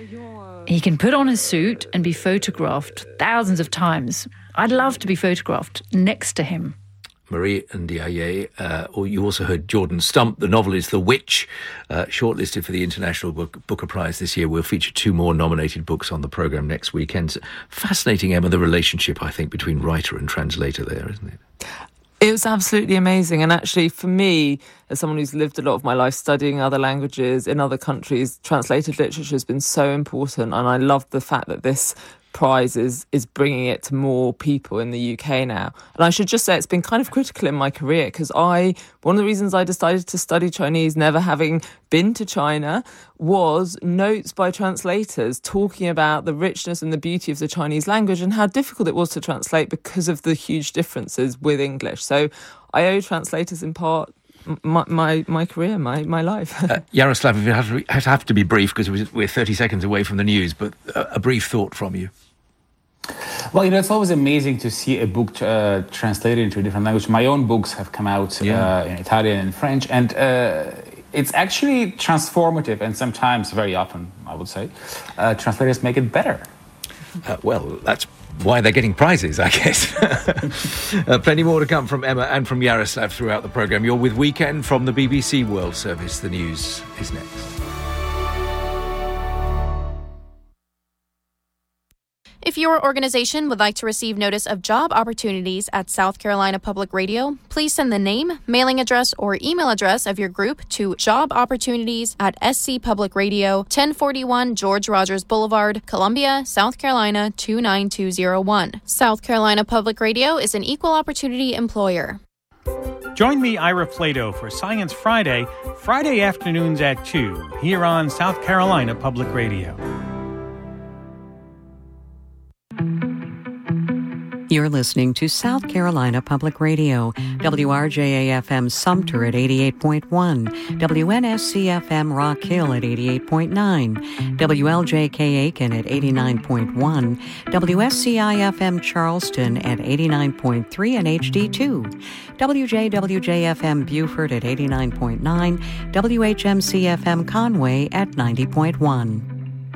He can put on his suit and be photographed thousands of times. I'd love to be photographed next to him. Marie Ndiaye, uh, or you also heard Jordan Stump, the novelist The Witch, uh, shortlisted for the International Book, Booker Prize this year. We'll feature two more nominated books on the programme next weekend. Fascinating, Emma, the relationship, I think, between writer and translator there, isn't it? It was absolutely amazing. And actually, for me, as someone who's lived a lot of my life studying other languages in other countries, translated literature has been so important. And I love the fact that this prize is, is bringing it to more people in the U K now. And I should just say it's been kind of critical in my career because I, one of the reasons I decided to study Chinese, never having been to China, was notes by translators talking about the richness and the beauty of the Chinese language and how difficult it was to translate because of the huge differences with English. So I owe translators in part My, my my career, my my life. uh, Yaroslav, you have to, have to be brief because we're thirty seconds away from the news, but a, a brief thought from you. Well, you know, it's always amazing to see a book uh, translated into a different language. My own books have come out yeah. uh, in Italian and French, and uh, it's actually transformative and sometimes, very often, I would say, uh, translators make it better. Uh, well, that's why they're getting prizes, I guess. uh, plenty more to come from Emma and from Yaroslav throughout the programme. You're with Weekend from the B B C World Service. The news is next. If your organization would like to receive notice of job opportunities at South Carolina Public Radio, please send the name, mailing address, or email address of your group to job opportunities at S C Public Radio, ten forty-one George Rogers Boulevard, Columbia, South Carolina two nine two zero one. South Carolina Public Radio is an equal opportunity employer. Join me, Ira Flato, for Science Friday, Friday afternoons at two, here on South Carolina Public Radio. You're listening to South Carolina Public Radio, W R J A F M Sumter at eighty-eight point one, W N S C F M Rock Hill at eighty-eight point nine, W L J K Aiken at eighty-nine point one, W S C I F M Charleston at eighty-nine point three and H D two, W J W J F M Beaufort at eighty-nine point nine, W H M C F M Conway at ninety point one.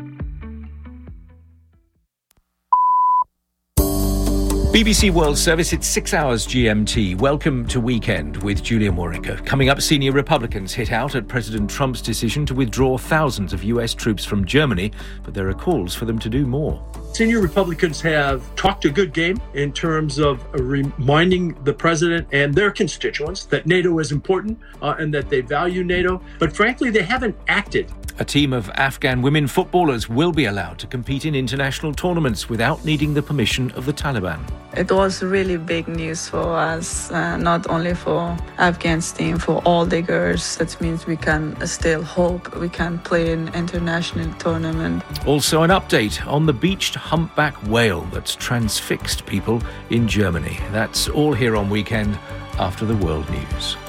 B B C World Service, it's six hours G M T. Welcome to Weekend with Julia Morica. Coming up, senior Republicans hit out at President Trump's decision to withdraw thousands of U S troops from Germany, but there are calls for them to do more. Senior Republicans have talked a good game in terms of reminding the president and their constituents that NATO is important uh, and that they value NATO, but frankly, they haven't acted. A team of Afghan women footballers will be allowed to compete in international tournaments without needing the permission of the Taliban. It was really big news for us, uh, not only for Afghan's team, for all the girls. That means we can still hope we can play in international tournament. Also an update on the beached humpback whale that's transfixed people in Germany. That's all here on Weekend after the world news.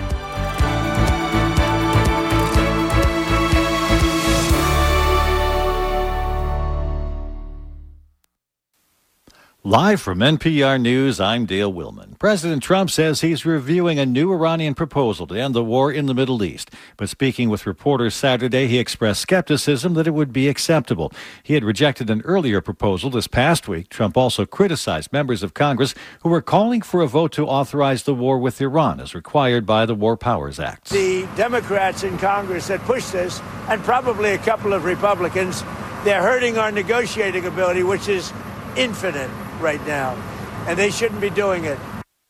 Live from N P R News, I'm Dale Willman. President Trump says he's reviewing a new Iranian proposal to end the war in the Middle East. But speaking with reporters Saturday, he expressed skepticism that it would be acceptable. He had rejected an earlier proposal this past week. Trump also criticized members of Congress who were calling for a vote to authorize the war with Iran as required by the War Powers Act. The Democrats in Congress that pushed this, and probably a couple of Republicans, they're hurting our negotiating ability, which is infinite right now, and they shouldn't be doing it.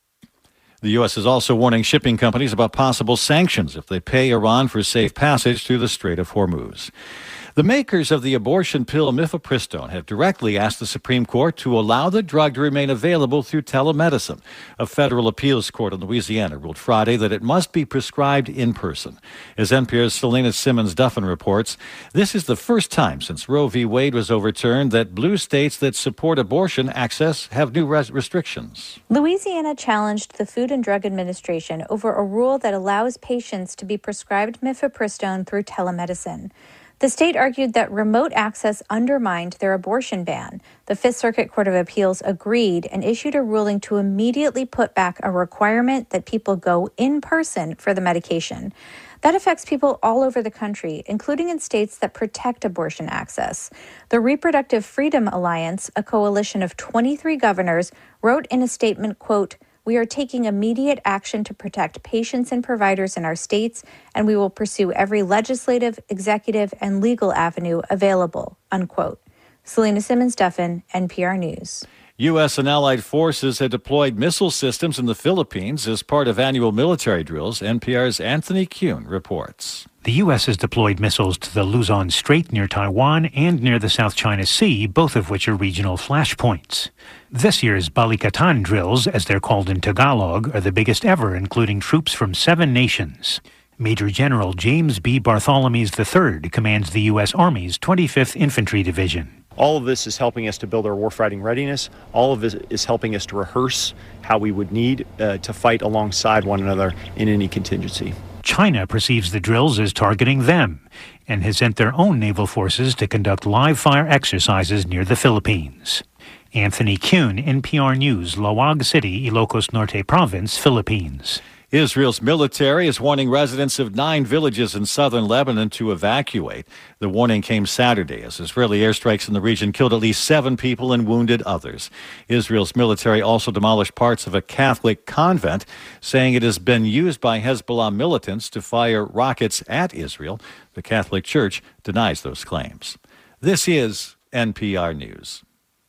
The U S is also warning shipping companies about possible sanctions if they pay Iran for safe passage through the Strait of Hormuz. The makers of the abortion pill mifepristone have directly asked the Supreme Court to allow the drug to remain available through telemedicine. A federal appeals court in Louisiana ruled Friday that it must be prescribed in person. As N P R's Selena Simmons-Duffin reports, this is the first time since Roe v. Wade was overturned that blue states that support abortion access have new res- restrictions. Louisiana challenged the Food and Drug Administration over a rule that allows patients to be prescribed mifepristone through telemedicine. The state argued that remote access undermined their abortion ban. The Fifth Circuit Court of Appeals agreed and issued a ruling to immediately put back a requirement that people go in person for the medication. That affects people all over the country, including in states that protect abortion access. The Reproductive Freedom Alliance, a coalition of twenty-three governors, wrote in a statement, quote, "We are taking immediate action to protect patients and providers in our states, and we will pursue every legislative, executive, and legal avenue available," unquote. Selena Simmons-Duffin, N P R News. U S and allied forces had deployed missile systems in the Philippines as part of annual military drills. N P R's Anthony Kuhn reports. The U S has deployed missiles to the Luzon Strait near Taiwan and near the South China Sea, both of which are regional flashpoints. This year's Balikatan drills, as they're called in Tagalog, are the biggest ever, including troops from seven nations. Major General James B. Bartholomew's the third commands the U S. Army's twenty-fifth Infantry Division. All of this is helping us to build our warfighting readiness. All of it is helping us to rehearse how we would need uh, to fight alongside one another in any contingency. China perceives the drills as targeting them and has sent their own naval forces to conduct live-fire exercises near the Philippines. Anthony Kuhn, N P R News, Lawag City, Ilocos Norte Province, Philippines. Israel's military is warning residents of nine villages in southern Lebanon to evacuate. The warning came Saturday as Israeli airstrikes in the region killed at least seven people and wounded others. Israel's military also demolished parts of a Catholic convent, saying it has been used by Hezbollah militants to fire rockets at Israel. The Catholic Church denies those claims. This is N P R News.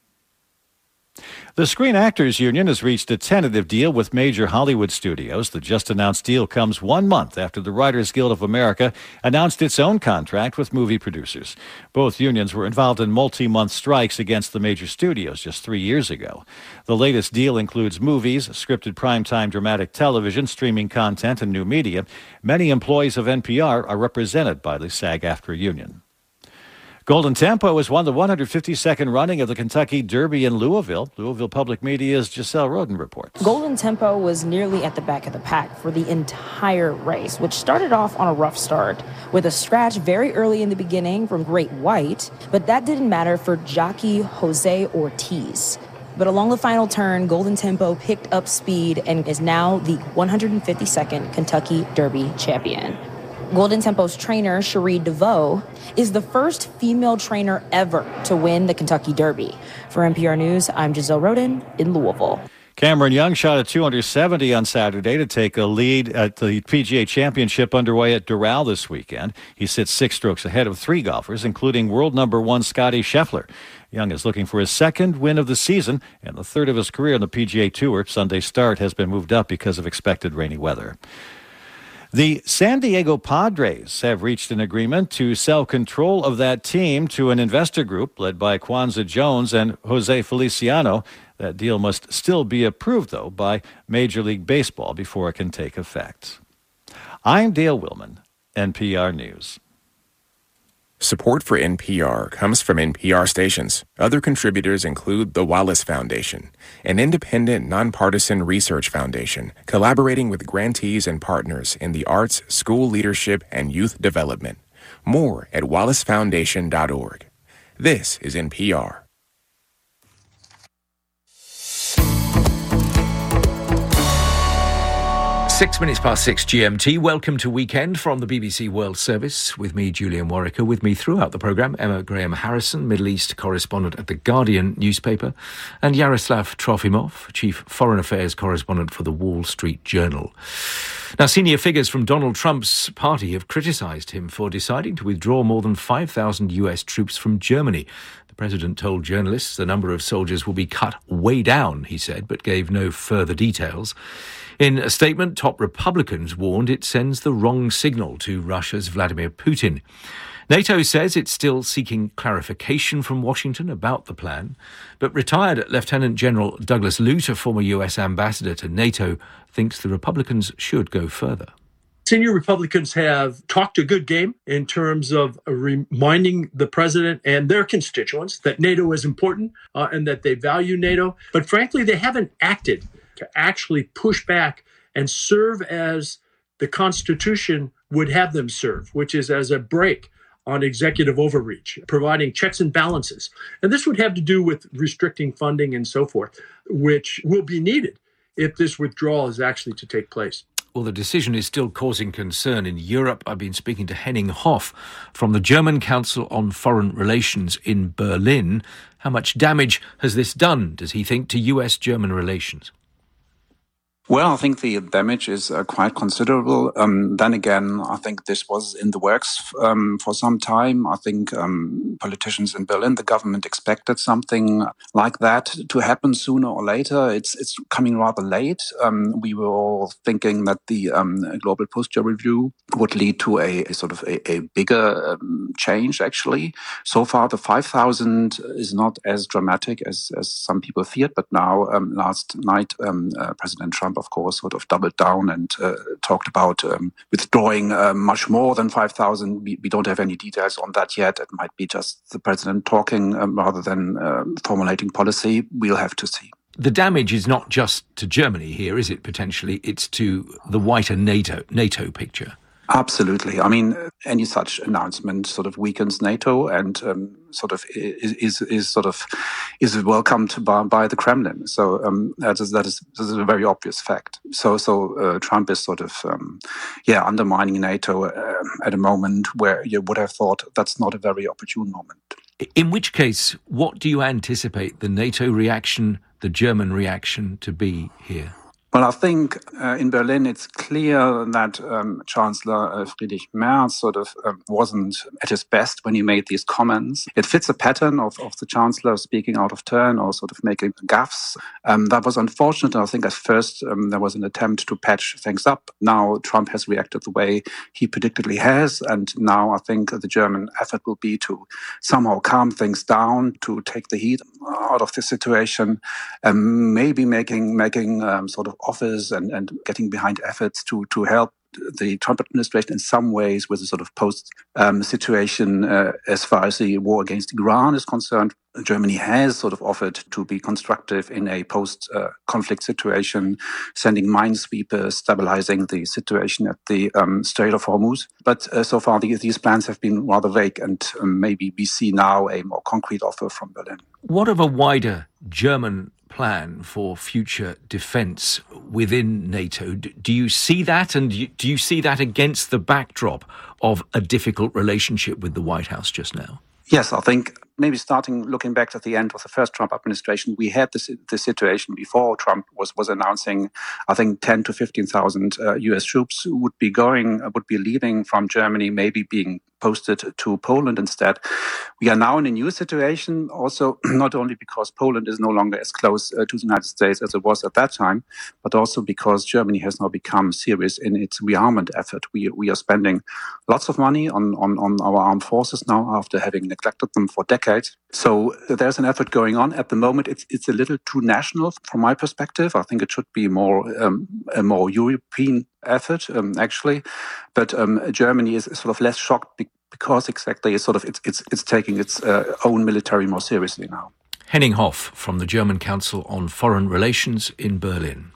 The Screen Actors Union has reached a tentative deal with major Hollywood studios. The just-announced deal comes one month after the Writers Guild of America announced its own contract with movie producers. Both unions were involved in multi-month strikes against the major studios just three years ago. The latest deal includes movies, scripted primetime dramatic television, streaming content, and new media. Many employees of N P R are represented by the SAG-AFTRA union. Golden Tempo has won the one hundred fifty-second running of the Kentucky Derby in Louisville. Louisville Public Media's Giselle Roden reports. Golden Tempo was nearly at the back of the pack for the entire race, which started off on a rough start with a scratch very early in the beginning from Great White, but that didn't matter for jockey Jose Ortiz. But along the final turn, Golden Tempo picked up speed and is now the one hundred fifty-second Kentucky Derby champion. Golden Tempo's trainer, Cherie DeVoe, is the first female trainer ever to win the Kentucky Derby. For N P R News, I'm Giselle Roden in Louisville. Cameron Young shot at two under seventy on Saturday to take a lead at the P G A Championship underway at Doral this weekend. He sits six strokes ahead of three golfers, including world number one Scottie Scheffler. Young is looking for his second win of the season and the third of his career on the P G A Tour. Sunday's start has been moved up because of expected rainy weather. The San Diego Padres have reached an agreement to sell control of that team to an investor group led by Kwanzaa Jones and Jose Feliciano. That deal must still be approved, though, by Major League Baseball before it can take effect. I'm Dale Willman, N P R News. Support for N P R comes from N P R stations. Other contributors include the Wallace Foundation, an independent, nonpartisan research foundation collaborating with grantees and partners in the arts, school leadership, and youth development. More at wallace foundation dot org. This is N P R. Six minutes past six G M T. Welcome to Weekend from the B B C World Service with me, Julian Warwicker. With me throughout the programme, Emma Graham Harrison, Middle East correspondent at The Guardian newspaper, and Yaroslav Trofimov, Chief Foreign Affairs correspondent for The Wall Street Journal. Now, senior figures from Donald Trump's party have criticised him for deciding to withdraw more than five thousand U S troops from Germany. The president told journalists the number of soldiers will be cut way down, he said, but gave no further details. In a statement, top Republicans warned it sends the wrong signal to Russia's Vladimir Putin. NATO says it's still seeking clarification from Washington about the plan, but retired Lieutenant General Douglas Lute, a former U S ambassador to NATO, thinks the Republicans should go further. Senior Republicans have talked a good game in terms of reminding the president and their constituents that NATO is important uh, and that they value NATO. But frankly, they haven't acted to actually push back and serve as the Constitution would have them serve, which is as a brake on executive overreach, providing checks and balances. And this would have to do with restricting funding and so forth, which will be needed if this withdrawal is actually to take place. Well, the decision is still causing concern in Europe. I've been speaking to Henning Hoff from the German Council on Foreign Relations in Berlin. How much damage has this done, does he think, to U S-German relations? Well, I think the damage is uh, quite considerable. Um, then again, I think this was in the works um, for some time. I think um, politicians in Berlin, the government expected something like that to happen sooner or later. It's it's coming rather late. Um, we were all thinking that the um, Global Posture Review would lead to a, a sort of a, a bigger um, change, actually. So far, the five thousand is not as dramatic as, as some people feared. But now, um, last night, um, uh, President Trump, of course, sort of doubled down and uh, talked about um, withdrawing uh, much more than five thousand. We, we don't have any details on that yet. It might be just the president talking um, rather than uh, formulating policy. We'll have to see. The damage is not just to Germany here, is it, potentially? It's to the wider NATO NATO picture. Absolutely. I mean, any such announcement sort of weakens NATO and um, sort of is, is is sort of is welcomed by, by the Kremlin. So um, that is that is, that is a very obvious fact. So so uh, Trump is sort of um, yeah undermining NATO uh, at a moment where you would have thought that's not a very opportune moment. In which case, what do you anticipate the NATO reaction, the German reaction to be here? Well, I think uh, in Berlin it's clear that um, Chancellor uh, Friedrich Merz sort of um, wasn't at his best when he made these comments. It fits a pattern of, of the Chancellor speaking out of turn or sort of making gaffes. Um, that was unfortunate. I think at first um, there was an attempt to patch things up. Now Trump has reacted the way he predictably has. And now I think the German effort will be to somehow calm things down, to take the heat out of the situation, and maybe making, making um, sort of offers and, and getting behind efforts to, to help the Trump administration in some ways with a sort of post um, situation uh, as far as the war against Iran is concerned. Germany has sort of offered to be constructive in a post-conflict uh, situation, sending minesweepers, stabilizing the situation at the um, Strait of Hormuz. But uh, so far, the, these plans have been rather vague, and um, maybe we see now a more concrete offer from Berlin. What of a wider German plan for future defence within NATO? Do you see that, and do you see that against the backdrop of a difficult relationship with the White House just now? Yes, I think maybe starting looking back at the end of the first Trump administration, we had this, this situation before Trump was, was announcing, I think, ten to fifteen thousand uh, U S troops would be going, would be leaving from Germany, maybe being posted to Poland instead. We are now in a new situation, also not only because Poland is no longer as close uh, to the United States as it was at that time, but also because Germany has now become serious in its rearmament effort. We we are spending lots of money on, on, on our armed forces now after having neglected them for decades. So there's an effort going on. At the moment, it's it's a little too national from my perspective. I think it should be more um, a more European effort, um, actually. But um, Germany is sort of less shocked be- because exactly it's sort of it's it's it's taking its uh, own military more seriously now. Henning Hoff from the German Council on Foreign Relations in Berlin.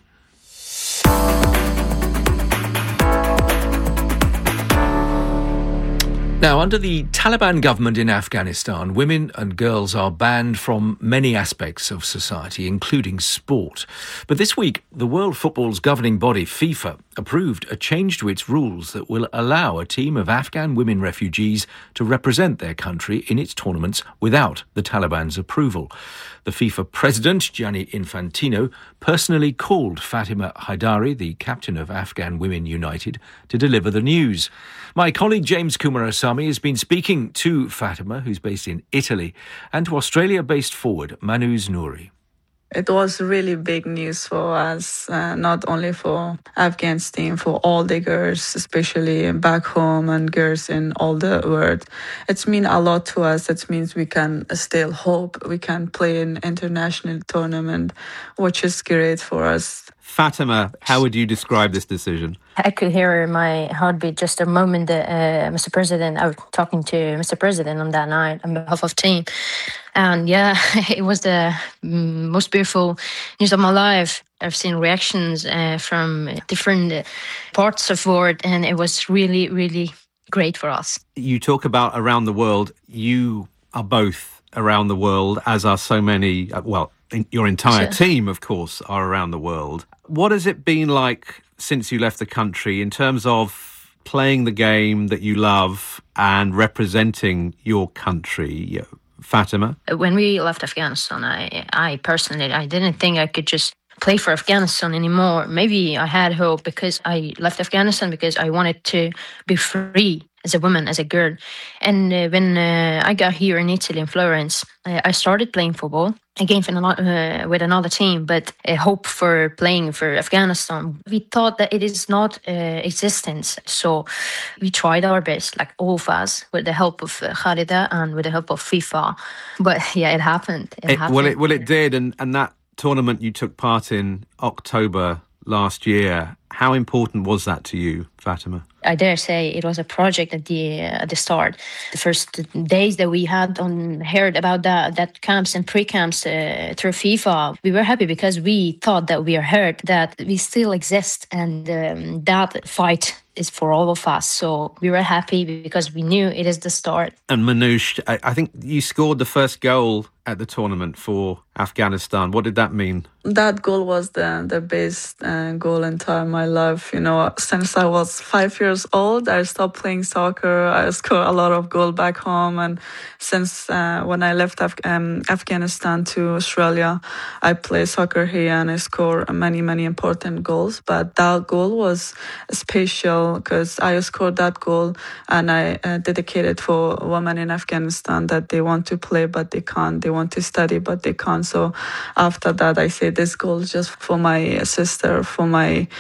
Now, under the Taliban government in Afghanistan, women and girls are banned from many aspects of society, including sport. But this week, the World Football's governing body, FIFA, approved a change to its rules that will allow a team of Afghan women refugees to represent their country in its tournaments without the Taliban's approval. The FIFA president, Gianni Infantino, personally called Fatima Haidari, the captain of Afghan Women United, to deliver the news. My colleague James Kumarasamy has been speaking to Fatima, who's based in Italy, and to Australia-based forward Manus Nouri. It was really big news for us, uh, not only for Afghan's team, for all the girls, especially back home and girls in all the world. It's mean a lot to us. It means we can still hope we can play in international tournament, which is great for us. Fatima, how would you describe this decision? I could hear my heartbeat just a moment that uh, Mister President, I was talking to Mister President on that night on behalf of team. And yeah, it was the most beautiful news of my life. I've seen reactions uh, from different parts of the world, and it was really, really great for us. You talk about around the world. You are both around the world, as are so many, well, your entire Sure. team, of course, are around the world. What has it been like since you left the country in terms of playing the game that you love and representing your country, Fatima? When we left Afghanistan, I, I personally, I didn't think I could just play for Afghanistan anymore. Maybe I had hope because I left Afghanistan because I wanted to be free as a woman, as a girl. And uh, when uh, I got here in Italy, in Florence, uh, I started playing football again for another, uh, with another team, but a hope for playing for Afghanistan. We thought that it is not uh, existence. So we tried our best, like all of us, with the help of uh, Khalida and with the help of FIFA. But yeah, it happened. It It, happened. well, it, well, it did. And, and that tournament you took part in October last year, how important was that to you, Fatima? I dare say it was a project at the uh, at the start. The first days that we had on heard about that that camps and pre-camps uh, through FIFA, we were happy because we thought that we are heard, that we still exist, and um, that fight is for all of us. So we were happy because we knew it is the start. And Manoush, I, I think you scored the first goal at the tournament for Afghanistan. What did that mean? That goal was the the best uh, goal in time my life. You know, since I was five years old, I stopped playing soccer. I scored a lot of goals back home, and since uh, when I left Af- um, Afghanistan to Australia, I play soccer here and I score many many important goals. But that goal was special because I scored that goal and I uh, dedicated for women in Afghanistan that they want to play but they can't. They want to study but they can't. So after that, I say this goal is just for my sister, for my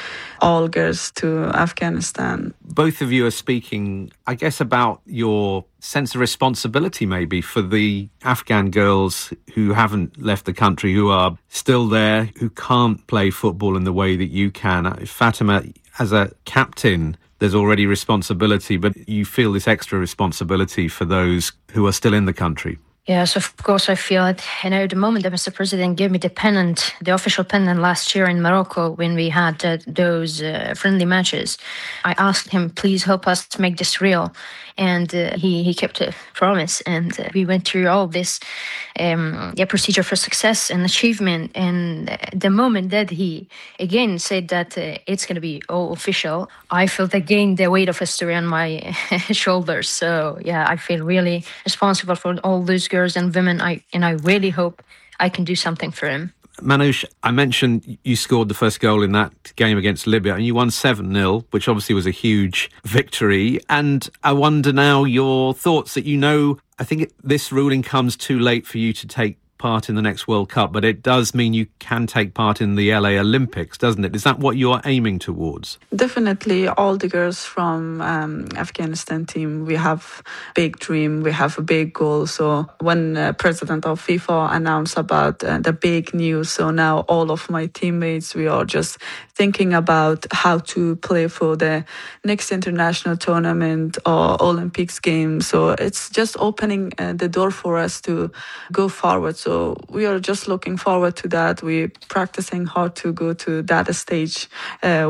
all girls to Afghanistan. Both of you are speaking, I guess, about your sense of responsibility maybe for the Afghan girls who haven't left the country, who are still there, who can't play football in the way that you can. Fatima, as a captain, there's already responsibility, but you feel this extra responsibility for those who are still in the country. Yes, of course I feel it. You know, the moment that Mister President gave me the pennant, the official pennant last year in Morocco when we had uh, those uh, friendly matches, I asked him, please help us to make this real. And uh, he, he kept a promise. And uh, we went through all this um, yeah, procedure for success and achievement. And uh, the moment that he again said that uh, it's going to be all official, I felt again the weight of history on my shoulders. So, yeah, I feel really responsible for all those girls and women. I and I really hope I can do something for him. Manoush, I mentioned you scored the first goal in that game against Libya and you won seven nil, which obviously was a huge victory. And I wonder now your thoughts that, you know, I think this ruling comes too late for you to take part in the next World Cup, but it does mean you can take part in the L A Olympics, doesn't it? Is that what you're aiming towards? Definitely, all the girls from um, Afghanistan team, we have big dream, we have a big goal. So when uh, president of FIFA announced about uh, the big news, so now all of my teammates, we are just thinking about how to play for the next international tournament or Olympics game. So it's just opening uh, the door for us to go forward. So So we are just looking forward to that. We're practicing hard to go to that stage uh,